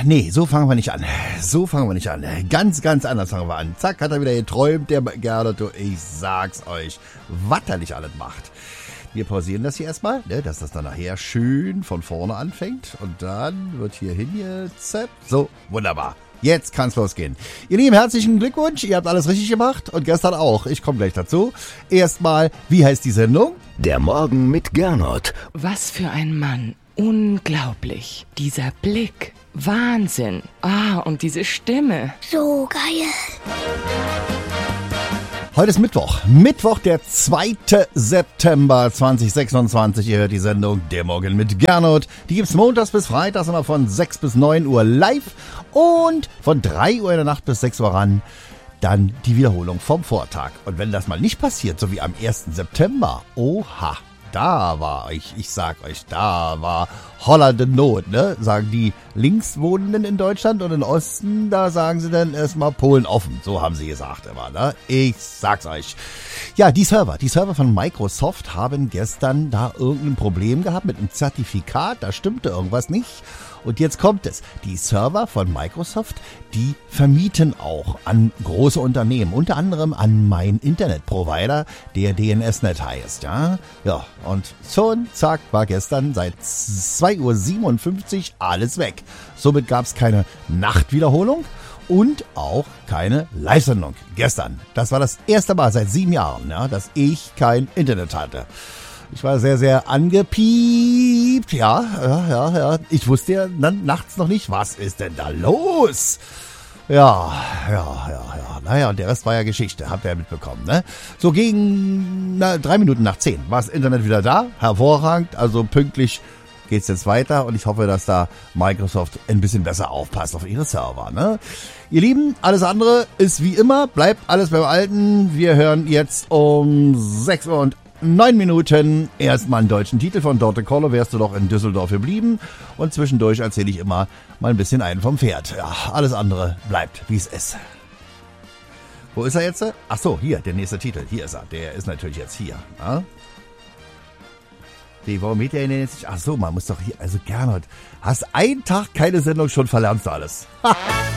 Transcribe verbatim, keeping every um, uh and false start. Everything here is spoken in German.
nee, so fangen wir nicht an. So fangen wir nicht an. Ganz, ganz anders fangen wir an. Zack, hat er wieder geträumt, der Gernot. Ich sag's euch, was er nicht alles macht. Wir pausieren das hier erstmal, ne, dass das dann nachher schön von vorne anfängt. Und dann wird hier hingezappt. So, wunderbar. Jetzt kann's losgehen. Ihr Lieben, herzlichen Glückwunsch. Ihr habt alles richtig gemacht und gestern auch. Ich komme gleich dazu. Erstmal, wie heißt die Sendung? Der Morgen mit Gernot. Was für ein Mann. Unglaublich. Dieser Blick. Wahnsinn. Ah, und diese Stimme. So geil. Heute ist Mittwoch. Mittwoch, der zweite September zweitausendsechsundzwanzig. Ihr hört die Sendung Der Morgen mit Gernot. Die gibt's montags bis freitags immer von sechs bis neun Uhr live und von drei Uhr in der Nacht bis sechs Uhr ran dann die Wiederholung vom Vortag. Und wenn das mal nicht passiert, so wie am ersten September, oha, da war ich, ich sag euch, da war Hollande Not, ne? Sagen die Linkswohnenden in Deutschland und im Osten, da sagen sie dann erstmal Polen offen. So haben sie gesagt immer, ne? Ich sag's euch. Ja, die Server, die Server von Microsoft haben gestern da irgendein Problem gehabt mit einem Zertifikat, da stimmte irgendwas nicht. Und jetzt kommt es. Die Server von Microsoft, die vermieten auch an große Unternehmen, unter anderem an meinen Internetprovider, der D N S Net heißt, ja. Ja, und schon, zack, war gestern seit zwei Uhr siebenundfünfzig alles weg. Somit gab es keine Nachtwiederholung und auch keine Live-Sendung gestern. Das war das erste Mal seit sieben Jahren, ja, dass ich kein Internet hatte. Ich war sehr, sehr angepiept. Ja, ja, ja, ja. Ich wusste ja dann nachts noch nicht, was ist denn da los? Ja, ja, ja, ja. Naja, und der Rest war ja Geschichte. Habt ihr ja mitbekommen, ne? So gegen na, drei Minuten nach zehn war das Internet wieder da. Hervorragend. Also pünktlich geht's jetzt weiter. Und ich hoffe, dass da Microsoft ein bisschen besser aufpasst auf ihre Server, ne? Ihr Lieben, alles andere ist wie immer. Bleibt alles beim Alten. Wir hören jetzt um sechs Uhr und Neun Minuten, erstmal einen deutschen Titel von Dorte Kolle, wärst du doch in Düsseldorf geblieben. Und zwischendurch erzähle ich immer mal ein bisschen einen vom Pferd. Ja, alles andere bleibt, wie es ist. Wo ist er jetzt? Ach so, hier, der nächste Titel. Hier ist er. Der ist natürlich jetzt hier. Ja? Die, warum geht der denn jetzt nicht? Ach so, man muss doch hier, also Gernot, hast einen Tag keine Sendung, schon verlernst du alles.